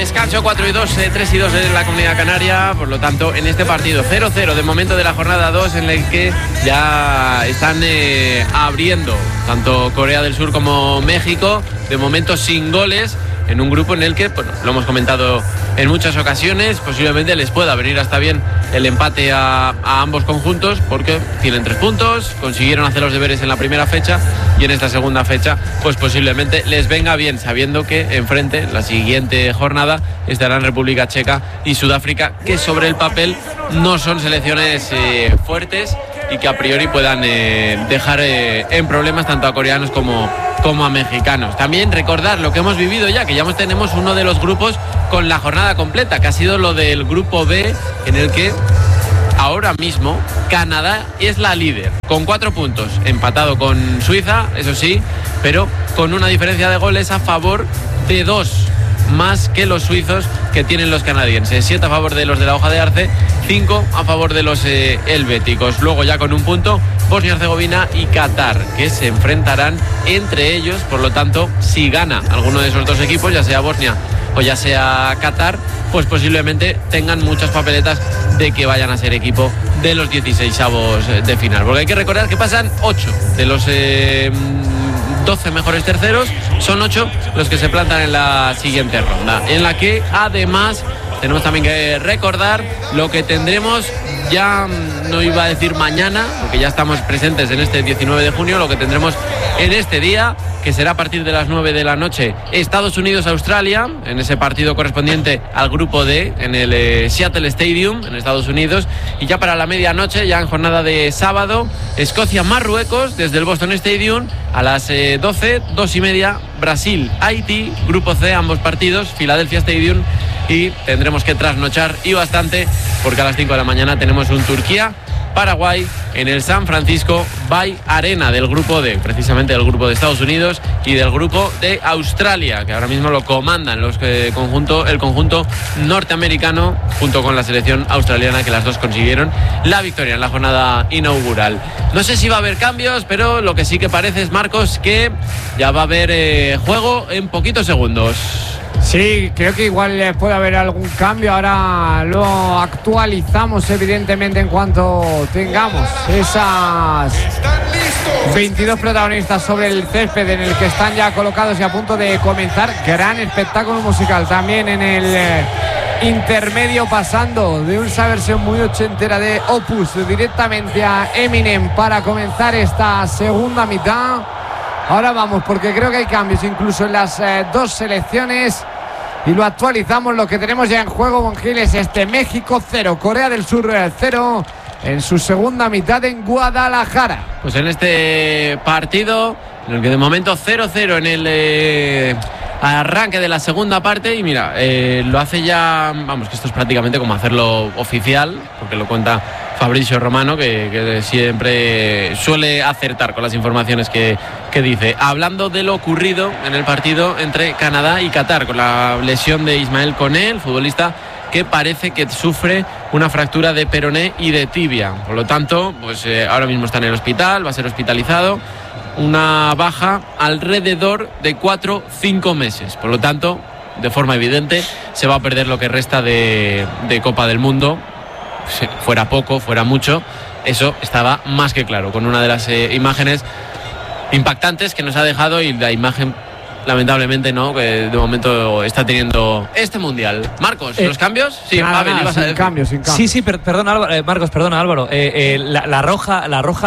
Descanso 4-2, 3-2 en la Comunidad Canaria, por lo tanto en este partido 0-0 de momento de la jornada 2 en el que ya están abriendo tanto Corea del Sur como México, de momento sin goles, en un grupo en el que, bueno, lo hemos comentado en muchas ocasiones, posiblemente les pueda venir hasta bien el empate a ambos conjuntos porque tienen 3 puntos, consiguieron hacer los deberes en la primera fecha y en esta segunda fecha pues posiblemente les venga bien, sabiendo que enfrente la siguiente jornada estarán República Checa y Sudáfrica, que sobre el papel no son selecciones fuertes y que a priori puedan dejar en problemas tanto a coreanos como a mexicanos. También recordar lo que hemos vivido ya, que ya tenemos uno de los grupos con la jornada completa, que ha sido lo del grupo B, en el que ahora mismo Canadá es la líder, con 4 puntos, empatado con Suiza, eso sí, pero con una diferencia de goles a favor de 2 más que los suizos que tienen los canadienses. 7 a favor de los de la hoja de arce, 5 a favor de los helvéticos. Luego ya con un punto Bosnia-Herzegovina y Qatar, que se enfrentarán entre ellos. Por lo tanto, si gana alguno de esos dos equipos, ya sea Bosnia o ya sea Qatar, pues posiblemente tengan muchas papeletas de que vayan a ser equipo de los 16avos de final. Porque hay que recordar que pasan 8 de los 12 mejores terceros, son 8 los que se plantan en la siguiente ronda, en la que además tenemos también que recordar lo que tendremos, ya no iba a decir mañana, porque ya estamos presentes en este 19 de junio, lo que tendremos en este día, que será a partir de las 9 de la noche, Estados Unidos-Australia, en ese partido correspondiente al grupo D, en el Seattle Stadium, en Estados Unidos, y ya para la medianoche, ya en jornada de sábado, Escocia-Marruecos, desde el Boston Stadium, a las 12, 2:30, Brasil-Haití, grupo C, ambos partidos, Philadelphia Stadium, y tendremos que trasnochar y bastante, porque a las 5 de la mañana tenemos un Turquía-Paraguay en el San Francisco Bay Arena del grupo D, precisamente del grupo de Estados Unidos y del grupo de Australia, que ahora mismo lo comandan el conjunto norteamericano junto con la selección australiana, que las dos consiguieron la victoria en la jornada inaugural. No sé si va a haber cambios, pero lo que sí que parece es, Marcos, que ya va a haber juego en poquitos segundos. Sí, creo que igual puede haber algún cambio. Ahora lo actualizamos evidentemente en cuanto tengamos esas 22 protagonistas sobre el césped en el que están ya colocados y a punto de comenzar. Gran espectáculo musical también en el intermedio, pasando de esa versión muy ochentera de Opus directamente a Eminem para comenzar esta segunda mitad. Ahora vamos, porque creo que hay cambios incluso en las dos selecciones y lo actualizamos. Lo que tenemos ya en juego, Bonjil, es México 0, Corea del Sur 0 en su segunda mitad en Guadalajara. Pues en este partido, en el que de momento 0-0 en el arranque de la segunda parte, y mira, lo hace ya, vamos, que esto es prácticamente como hacerlo oficial, porque lo cuenta Fabrizio Romano, que siempre suele acertar con las informaciones que dice. Hablando de lo ocurrido en el partido entre Canadá y Qatar, con la lesión de Ismael Koné, el futbolista que parece que sufre una fractura de peroné y de tibia. Por lo tanto, pues ahora mismo está en el hospital, va a ser hospitalizado. Una baja alrededor de 4-5 meses. Por lo tanto, de forma evidente, se va a perder lo que resta de Copa del Mundo. Fuera poco, fuera mucho, eso estaba más que claro, con una de las imágenes impactantes que nos ha dejado, y la imagen, lamentablemente, no, que de momento está teniendo este mundial. Marcos, ¿los cambios? Sí, sin cambios. Sí, perdona, Álvaro, Marcos, perdona, Álvaro. La roja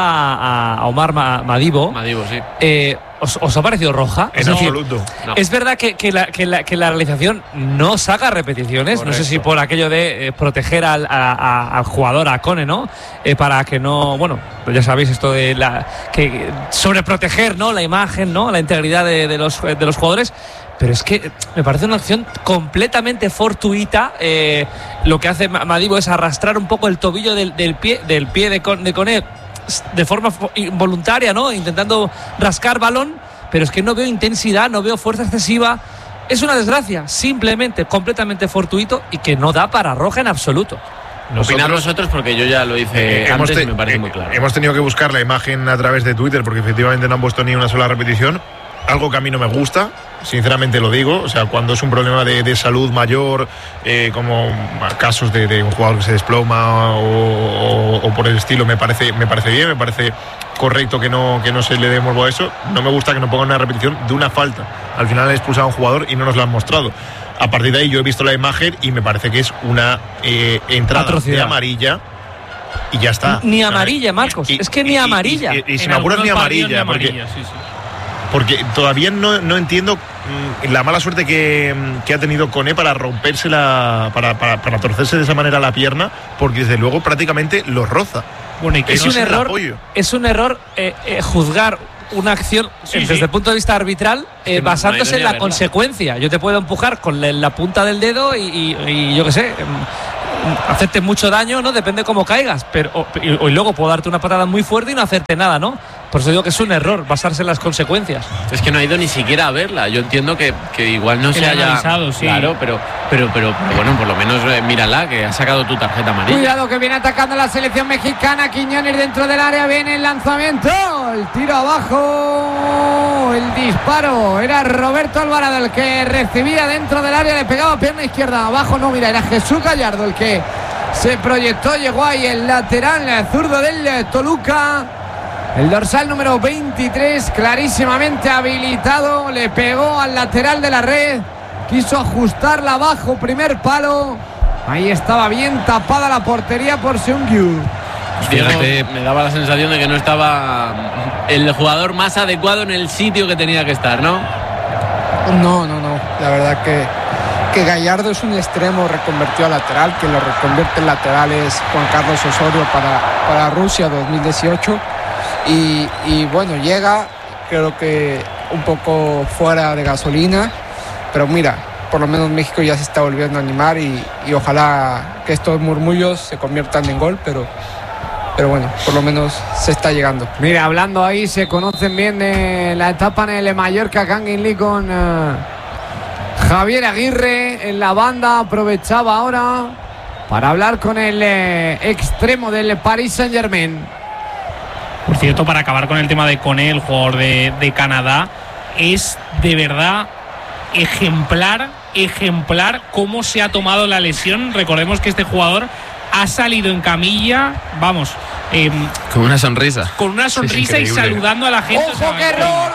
a Omar Madibo. Madibo, sí. ¿Os ha parecido roja? En absoluto. No. Es verdad que la realización no saca repeticiones. Correcto. No sé si por aquello de proteger al jugador, a Koné, ¿no? Para que no, bueno, pues ya sabéis esto de que sobreproteger, ¿no? La imagen, ¿no? La integridad de los jugadores. Pero es que me parece una acción completamente fortuita. Lo que hace Madibo es arrastrar un poco el tobillo del pie de Koné de forma involuntaria, ¿no? Intentando rascar balón, pero es que no veo intensidad, no veo fuerza excesiva. Es una desgracia, simplemente, completamente fortuito, y que no da para roja en absoluto. Opinar vosotros, porque yo ya lo hice antes y me parece muy claro. Hemos tenido que buscar la imagen a través de Twitter, porque efectivamente no han puesto ni una sola repetición. Algo que a mí no me gusta, sinceramente lo digo, o sea, cuando es un problema de salud mayor, como casos de un jugador que se desploma o por el estilo, me parece bien, me parece correcto que no se le dé morbo a eso. No me gusta que nos pongan una repetición de una falta. Al final han expulsado a un jugador y no nos lo han mostrado. A partir de ahí yo he visto la imagen y me parece que es una entrada atrocidad de amarilla y ya está. Ni amarilla, Marcos, es que ni amarilla. Y si me acuerdo ni amarilla, porque todavía no entiendo la mala suerte que ha tenido Koné para romperse para torcerse de esa manera la pierna, porque desde luego prácticamente lo roza. Bueno, y que es un error juzgar una acción desde el punto de vista arbitral basándose en la consecuencia. Yo te puedo empujar con la punta del dedo y yo qué sé, hacerte mucho daño, ¿no? Depende cómo caigas, pero y luego puedo darte una patada muy fuerte y no hacerte nada, ¿no? Por eso digo que es un error basarse en las consecuencias. Es que no ha ido ni siquiera a verla. Yo entiendo que igual no se haya avisado, sí. Claro, pero bueno, por lo menos mírala, que ha sacado tu tarjeta amarilla. Cuidado que viene atacando la selección mexicana. Quiñones dentro del área, viene el lanzamiento, el tiro abajo, el disparo. Era Roberto Alvarado el que recibía dentro del área, le pegaba pierna izquierda. Abajo no, mira, era Jesús Gallardo el que se proyectó, llegó ahí el lateral zurdo del Toluca. El dorsal número 23, clarísimamente habilitado, le pegó al lateral de la red, quiso ajustarla abajo, primer palo. Ahí estaba bien tapada la portería por Seung-Yu. Fíjate, me daba la sensación de que no estaba el jugador más adecuado en el sitio que tenía que estar, ¿no? No. La verdad que Gallardo es un extremo reconvertido a lateral, que lo reconvierte en lateral es Juan Carlos Osorio para Rusia 2018. Y bueno, llega, creo que un poco fuera de gasolina, pero mira, por lo menos México ya se está volviendo a animar y ojalá que estos murmullos se conviertan en gol, pero bueno, por lo menos se está llegando. Mira, hablando ahí, se conocen bien de la etapa en el Mallorca Kangin Lee con Javier Aguirre en la banda. Aprovechaba ahora para hablar con el extremo del Paris Saint-Germain. Por cierto, para acabar con el tema de Koné, el jugador de Canadá, es de verdad ejemplar cómo se ha tomado la lesión. Recordemos que este jugador ha salido en camilla, vamos, con una sonrisa. Con una sonrisa y saludando a la gente. ¡Ojo, qué error!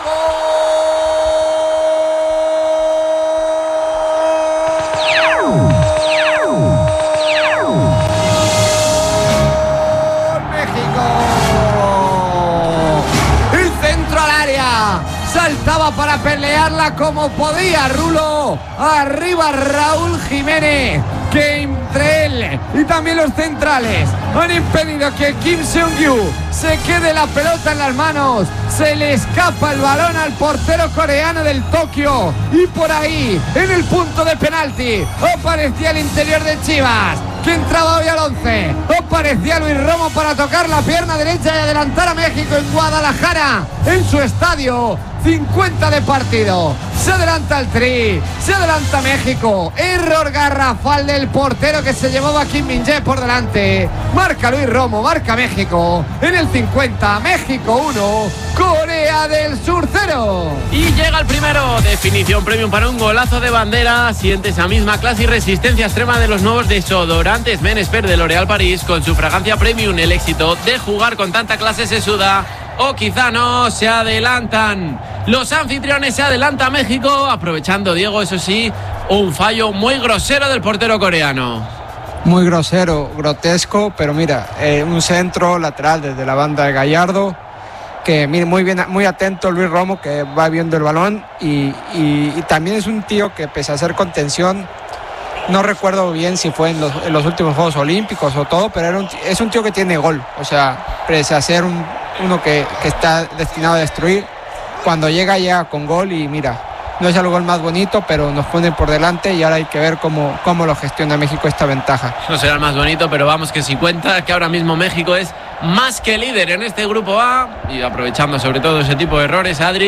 Saltaba para pelearla como podía Rulo. Arriba Raúl Jiménez, que entre él y también los centrales han impedido que Kim Seung-Yu se quede la pelota en las manos. Se le escapa el balón al portero coreano del Tokio y por ahí, en el punto de penalti, aparecía el interior de Chivas, que entraba hoy al 11. Aparecía Luis Romo para tocar la pierna derecha y adelantar a México en Guadalajara, en su estadio. 50 de partido, se adelanta el Tri, se adelanta México, error garrafal del portero que se llevaba a Kim Min-jae por delante, marca Luis Romo, marca México, en el 50, México 1, Corea del Sur 0. Y llega el primero, definición premium para un golazo de bandera. Siente esa misma clase y resistencia extrema de los nuevos desodorantes Men Expert de L'Oréal París, con su fragancia premium. El éxito de jugar con tanta clase se suda, o quizá no, se adelantan. Los anfitriones, se adelanta México, aprovechando, Diego, eso sí, un fallo muy grosero del portero coreano. Muy grosero, grotesco, pero mira, un centro lateral desde la banda de Gallardo, que mire, muy bien, muy atento Luis Romo, que va viendo el balón y también es un tío que, pese a hacer contención, no recuerdo bien si fue en los últimos Juegos Olímpicos o todo, pero es un tío que tiene gol, o sea, pese a ser uno que está destinado a destruir, cuando llega con gol. Y mira, no es el gol más bonito, pero nos pone por delante y ahora hay que ver cómo lo gestiona México esta ventaja. No será el más bonito, pero vamos que si cuenta, que ahora mismo México es más que líder en este grupo A, y aprovechando sobre todo ese tipo de errores, Adri,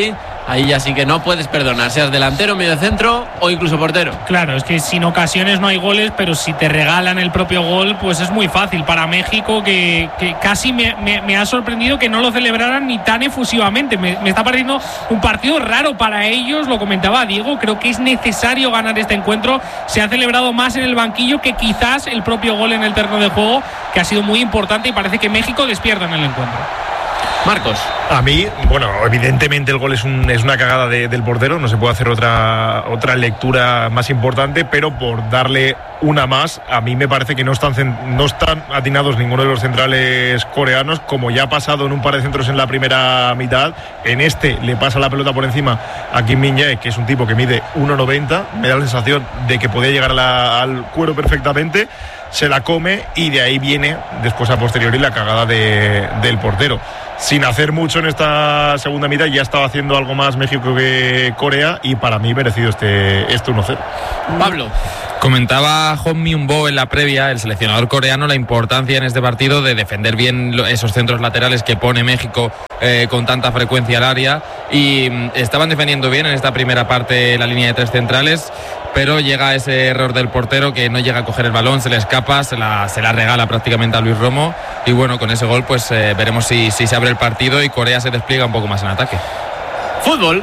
ahí ya sí que no puedes perdonar, seas delantero, medio centro o incluso portero. Claro, es que sin ocasiones no hay goles, pero si te regalan el propio gol, pues es muy fácil. Para México, que casi me ha sorprendido que no lo celebraran ni tan efusivamente. Me está pareciendo un partido raro para ellos, lo comentaba Diego, creo que es necesario ganar este encuentro. Se ha celebrado más en el banquillo que quizás el propio gol en el terreno de juego, que ha sido muy importante, y parece que México despierta en el encuentro. Marcos. A mí, bueno, evidentemente el gol es una cagada del portero, no se puede hacer otra lectura más importante, pero por darle una más, a mí me parece que no están atinados ninguno de los centrales coreanos, como ya ha pasado en un par de centros en la primera mitad. En este le pasa la pelota por encima a Kim Min-jae, que es un tipo que mide 1,90, me da la sensación de que podía llegar al cuero perfectamente, se la come y de ahí viene después a posteriori la cagada del portero. Sin hacer mucho en esta segunda mitad, ya estaba haciendo algo más México que Corea, y para mí merecido este 1-0. Pablo. Comentaba Hong Myung-bo en la previa, el seleccionador coreano, la importancia en este partido de defender bien esos centros laterales que pone México con tanta frecuencia al área, y estaban defendiendo bien en esta primera parte la línea de 3 centrales, pero llega ese error del portero que no llega a coger el balón, se le escapa, se la regala prácticamente a Luis Romo, y bueno, con ese gol pues veremos si se abre el partido y Corea se despliega un poco más en ataque. Fútbol.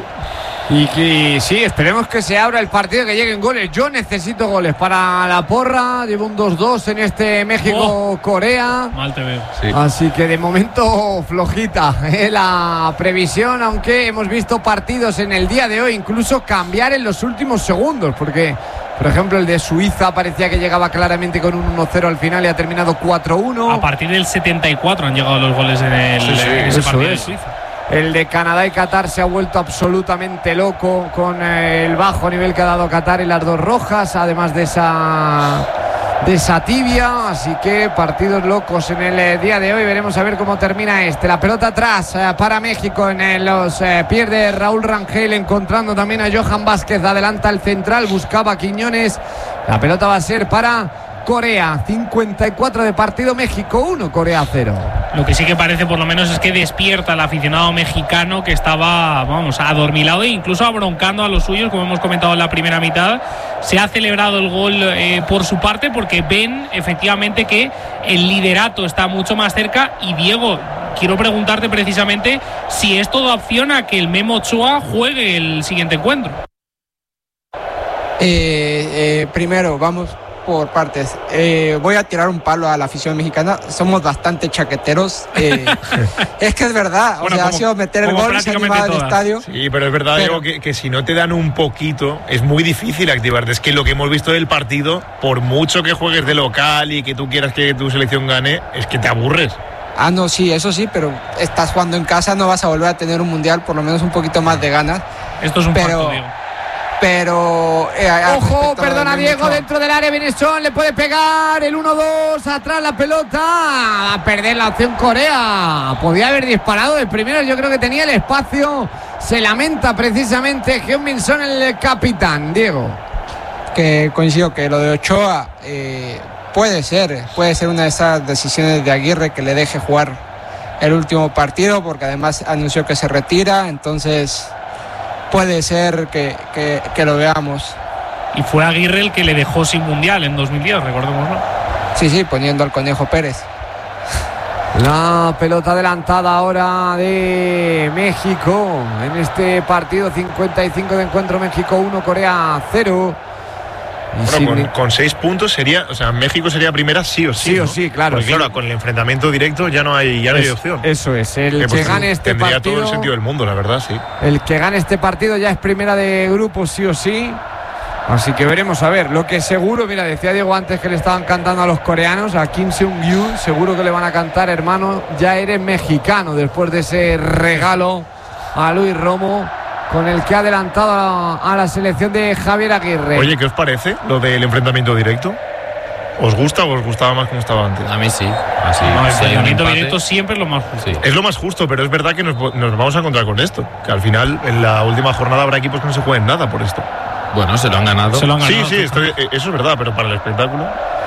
Y que sí, esperemos que se abra el partido, que lleguen goles. Yo necesito goles para la porra. Llevo un 2-2 en este México-Corea. Mal te veo. Sí. Así que de momento flojita la previsión, aunque hemos visto partidos en el día de hoy incluso cambiar en los últimos segundos, porque por ejemplo el de Suiza parecía que llegaba claramente con un 1-0 al final y ha terminado 4-1. A partir del 74 han llegado los goles en ese partido de Suiza. El de Canadá y Qatar se ha vuelto absolutamente loco con el bajo nivel que ha dado Qatar y las 2 rojas, además de esa tibia. Así que partidos locos en el día de hoy. Veremos a ver cómo termina este. La pelota atrás para México en los pies de Raúl Rangel, encontrando también a Johan Vázquez. Adelanta el central, buscaba a Quiñones. La pelota va a ser para Corea. 54 de partido, México 1, Corea 0. Lo que sí que parece por lo menos es que despierta al aficionado mexicano, que estaba, adormilado e incluso abroncando a los suyos, como hemos comentado en la primera mitad. Se ha celebrado el gol por su parte, porque ven efectivamente que el liderato está mucho más cerca. Y Diego, quiero preguntarte precisamente si es toda opción a que el Memo Ochoa juegue el siguiente encuentro. Primero, vamos por partes. Voy a tirar un palo a la afición mexicana. Somos bastante chaqueteros. Es que es verdad. Bueno, ha sido meter el gol y se ha animado el estadio. Sí, pero es verdad, Diego, que si no te dan un poquito, es muy difícil activarte. Es que lo que hemos visto del partido, por mucho que juegues de local y que tú quieras que tu selección gane, es que te aburres. No, sí, eso sí, pero estás jugando en casa, no vas a volver a tener un mundial, por lo menos un poquito más de ganas. Esto es un pacto, Diego. Pero ojo, perdona Diego, dentro del área viene Son, le puede pegar el 1-2, atrás la pelota, a perder la opción Corea. Podía haber disparado de primero, yo creo que tenía el espacio. Se lamenta precisamente Heung-min Son, el capitán. Diego, que coincido que lo de Ochoa puede ser una de esas decisiones de Aguirre, que le deje jugar el último partido, porque además anunció que se retira, entonces puede ser que lo veamos. Y fue Aguirre el que le dejó sin mundial en 2010, recordémoslo. Sí, poniendo al Conejo Pérez. La pelota adelantada ahora de México en este partido. 55 de encuentro, México 1, Corea 0. Bueno, con 6 puntos sería, México sería primera sí o sí. Sí o ¿no? sí, claro. Porque claro, con el enfrentamiento directo ya no hay opción. Eso es, el que gane este tendría partido. todo el sentido del mundo, la verdad, sí. El que gane este partido ya es primera de grupo sí o sí. Así que veremos a ver. Lo que seguro, mira, decía Diego antes que le estaban cantando a los coreanos, a Kim Seung-yu, seguro que le van a cantar, hermano, ya eres mexicano, después de ese regalo a Luis Romo, con el que ha adelantado a la selección de Javier Aguirre. Oye, ¿qué os parece lo del enfrentamiento directo? ¿Os gusta o os gustaba más como estaba antes? A mí sí. Así, No, el si hay un enfrentamiento empate, directo siempre es lo más justo. sí. Es lo más justo, pero es verdad que nos vamos a encontrar con esto. Que al final, en la última jornada, habrá equipos que no se jueguen nada por esto. Bueno, se lo han ganado. Se lo han ganado. Sí, eso es verdad, pero para el espectáculo.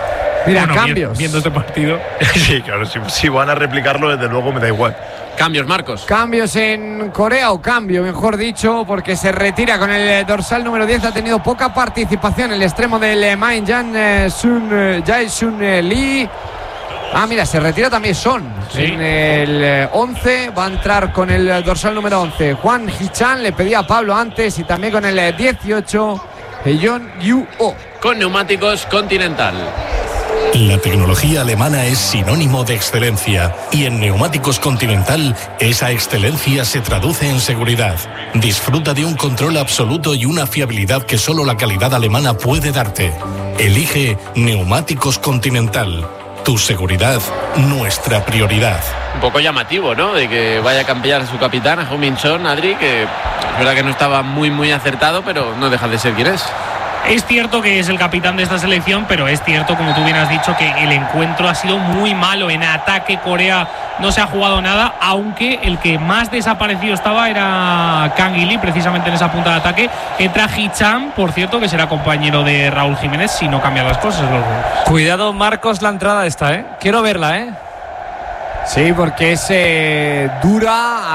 Mira, Bueno, cambios. Viendo este partido. Sí, claro, si van a replicarlo, desde luego me da igual. Cambios, Marcos. Cambios en Corea, o cambio, mejor dicho, porque se retira con el dorsal número 10. Ha tenido poca participación el extremo del Main Jae-sun Lee. Mira, se retira también Son. Sí. En el 11 va a entrar con el dorsal número 11 Juan Hichan, le pedía a Pablo antes, y también con el 18 Heyeon Yu-oh. Con neumáticos Continental. La tecnología alemana es sinónimo de excelencia y en Neumáticos Continental esa excelencia se traduce en seguridad. Disfruta de un control absoluto y una fiabilidad que solo la calidad alemana puede darte. Elige Neumáticos Continental. Tu seguridad, nuestra prioridad. Un poco llamativo, ¿no? De que vaya a cambiar su capitán, a Heung-min Son, Adri, que es verdad que no estaba muy acertado, pero no deja de ser quien es. Es cierto que es el capitán de esta selección, pero es cierto, como tú bien has dicho, que el encuentro ha sido muy malo. En ataque Corea no se ha jugado nada, aunque el que más desaparecido estaba era Kang Il-lee, precisamente en esa punta de ataque. Entra Hichan, por cierto, que será compañero de Raúl Jiménez si no cambian las cosas. Cuidado, Marcos, la entrada esta, Quiero verla, Sí, porque es dura.